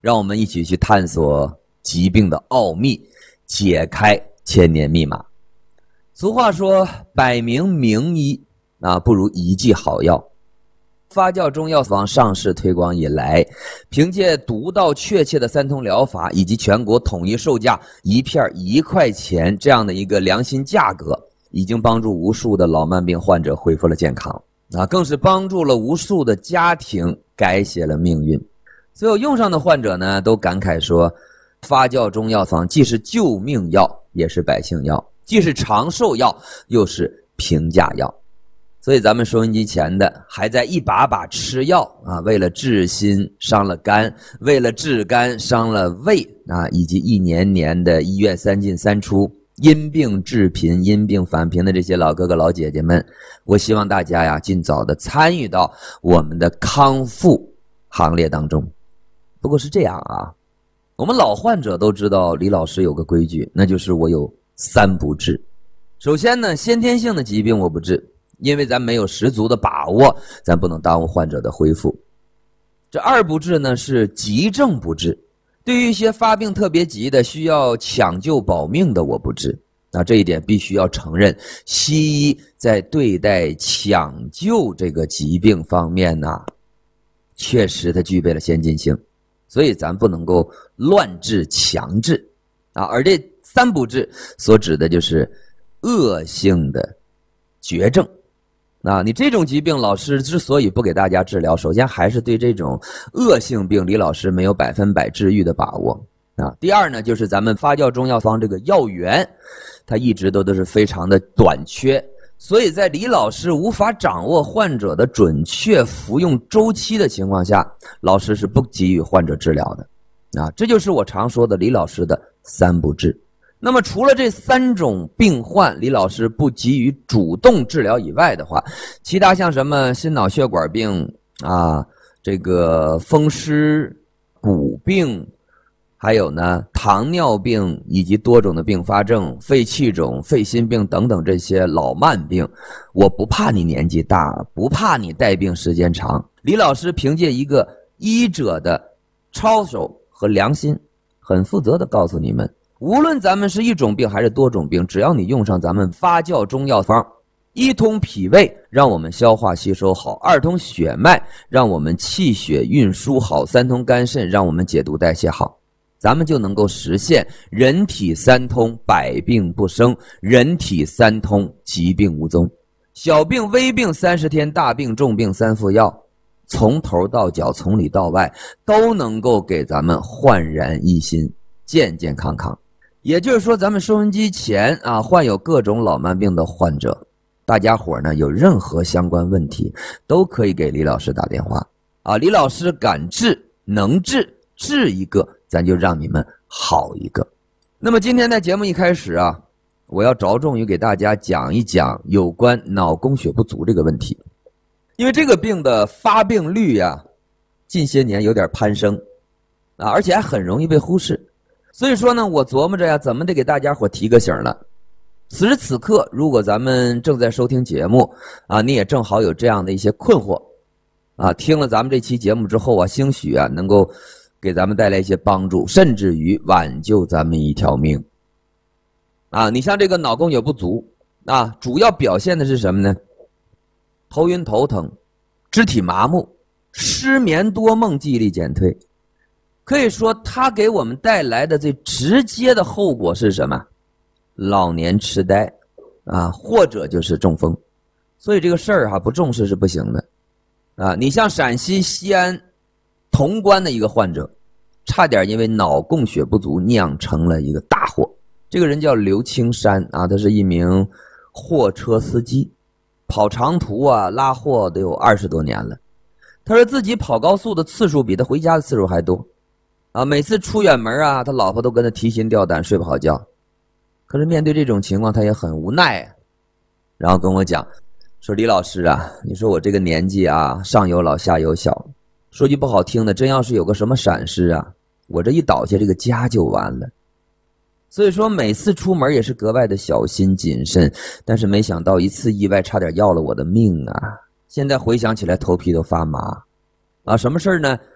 让我们一起去探索疾病的奥秘，解开千年密码。俗话说，百名名医不如一剂好药。发酵中药房上市推广以来，凭借独到确切的三通疗法以及全国统一售价一片1块钱这样的一个良心价格，已经帮助无数的老慢病患者恢复了健康更是帮助了无数的家庭改写了命运。所有用上的患者呢，都感慨说，发酵中药房既是救命药，也是百姓药，既是长寿药，又是平价药。所以咱们收音机前的还在一把把吃药为了治心伤了肝，为了治肝伤了胃以及一年年的医院3进3出，因病致贫，因病返贫的这些老哥哥老姐姐们，我希望大家尽早的参与到我们的康复行列当中。不过是这样我们老患者都知道李老师有个规矩，那就是我有3不治。首先呢，先天性的疾病我不治，因为咱没有十足的把握，咱不能耽误患者的恢复。这2不治呢，是急症不治，对于一些发病特别急的需要抢救保命的我不治。这一点必须要承认，西医在对待抢救这个疾病方面确实它具备了先进性，所以咱不能够乱治强治而这3不治所指的就是恶性的绝症你这种疾病老师之所以不给大家治疗，首先还是对这种恶性病李老师没有100%治愈的把握第二呢，就是咱们发酵中药方这个药源它一直都是非常的短缺，所以在李老师无法掌握患者的准确服用周期的情况下，老师是不给予患者治疗的这就是我常说的李老师的3不治。那么除了这3种病患李老师不给予主动治疗以外的话，其他像什么心脑血管病这个风湿骨病，还有呢糖尿病以及多种的并发症、肺气肿、肺心病等等这些老慢病，我不怕你年纪大，不怕你带病时间长，李老师凭借一个医者的操守和良心，很负责的告诉你们，无论咱们是一种病还是多种病，只要你用上咱们发酵中药方，1通脾胃，让我们消化吸收好；2通血脉，让我们气血运输好；3通肝肾，让我们解毒代谢好，咱们就能够实现人体3通，百病不生，人体3通，疾病无踪。小病微病30天，大病重病3副药，从头到脚，从里到外，都能够给咱们焕然一新，健健康康。也就是说，咱们收音机前患有各种老慢病的患者，大家伙呢有任何相关问题，都可以给李老师打电话李老师敢治能治，治一个咱就让你们好一个。那么今天在节目一开始我要着重于给大家讲一讲有关脑供血不足这个问题，因为这个病的发病率近些年有点攀升而且还很容易被忽视。所以说呢，我琢磨着怎么得给大家伙提个醒了。此时此刻，如果咱们正在收听节目你也正好有这样的一些困惑听了咱们这期节目之后兴许能够给咱们带来一些帮助，甚至于挽救咱们一条命你像这个脑供血不足主要表现的是什么呢？头晕头疼，肢体麻木，失眠多梦，记忆力减退。可以说它给我们带来的最直接的后果是什么？老年痴呆或者就是中风。所以这个事儿不重视是不行的你像陕西西安潼关的一个患者，差点因为脑供血不足酿成了一个大祸。这个人叫刘青山他是一名货车司机，跑长途拉货得有20多年了。他说自己跑高速的次数比他回家的次数还多每次出远门他老婆都跟他提心吊胆，睡不好觉。可是面对这种情况他也很无奈然后跟我讲说，李老师你说我这个年纪上有老下有小，说句不好听的，真要是有个什么闪失我这一倒下这个家就完了。所以说每次出门也是格外的小心谨慎，但是没想到一次意外差点要了我的命现在回想起来头皮都发麻什么事呢？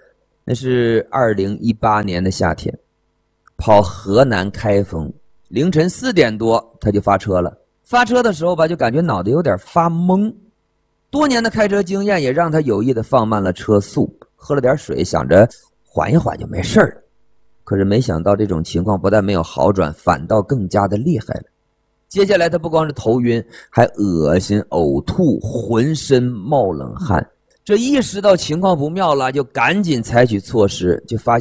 那是2018年的夏天，跑河南开封，凌晨4点多他就发车了。发车的时候吧，就感觉脑袋有点发懵。多年的开车经验也让他有意的放慢了车速，喝了点水，想着缓一缓就没事了。可是没想到这种情况不但没有好转，反倒更加的厉害了。接下来他不光是头晕，还恶心、呕吐，浑身冒冷汗。这意识到情况不妙了，就赶紧采取措施，就发现